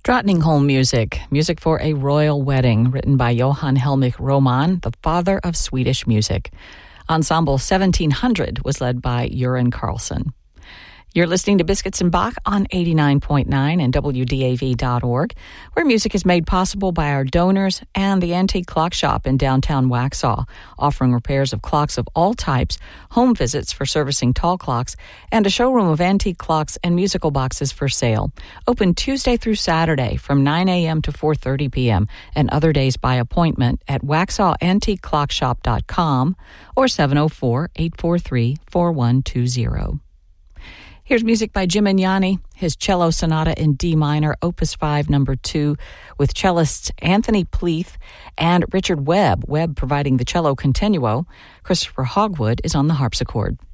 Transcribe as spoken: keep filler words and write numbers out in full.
Drottningholm music, music for a royal wedding, written by Johann Helmich Roman, the father of Swedish music. Ensemble seventeen hundred was led by Göran Carlsson. You're listening to Biscuits and Bach on eighty-nine point nine and W D A V dot org, where music is made possible by our donors and the Antique Clock Shop in downtown Waxhaw, offering repairs of clocks of all types, home visits for servicing tall clocks, and a showroom of antique clocks and musical boxes for sale. Open Tuesday through Saturday from nine a.m. to four thirty p.m. and other days by appointment at waxhaw antique clock shop dot com or seven oh four, eight four three, four one two zero. Here's music by Jim Magnani, his cello sonata in D minor, Opus five, number two, with cellists Anthony Pleath and Richard Webb, Webb providing the cello continuo. Christopher Hogwood is on the harpsichord.